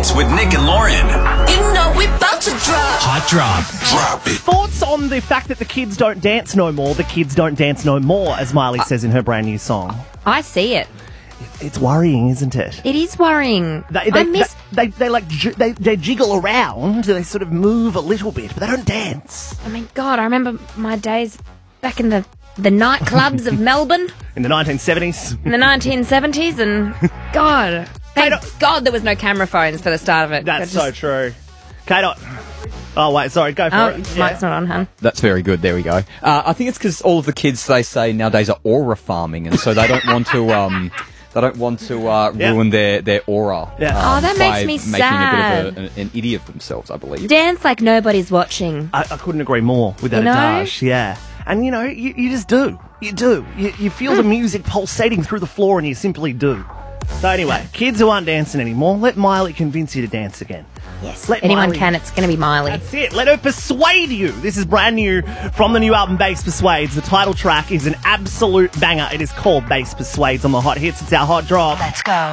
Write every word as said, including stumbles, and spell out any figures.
Hits with Nick and Lauren. You know we about to drop. Hot Drop. Drop it. Thoughts on the fact that the kids don't dance no more, the kids don't dance no more, as Miley says in her brand new song. I see it. It's worrying, isn't it? It is worrying. They, they, I miss... they, they, they like j- they, they jiggle around, they sort of move a little bit, but they don't dance. I mean, God, I remember my days back in the, the nightclubs of Melbourne In the nineteen seventies. in the nineteen seventies, and God, thank God there was no camera phones for the start of it. That's I so just- true. Kate, oh wait, sorry, go for Oh, it. mic's Yeah. not on, hun. That's very good. There we go. Uh, I think it's because all of the kids, they say nowadays, are aura farming, and so they don't want to. Um, they don't want to uh, Yeah. ruin their, their aura. Yeah. um, Oh, that by makes me making sad. a bit of a, an, an idiot of themselves, I believe. Dance like nobody's watching. I, I couldn't agree more with that You know? adage, yeah. And you know, you, you just do. You do. You, you feel the music pulsating through the floor and you simply do. So anyway, kids who aren't dancing anymore, let Miley convince you to dance again. Yes, Let anyone Miley- can. It's going to be Miley. That's it. Let her persuade you. This is brand new from the new album Bass Persuades. The title track is an absolute banger. It is called Bass Persuades on the Hot Hits. It's our hot drop. Let's go.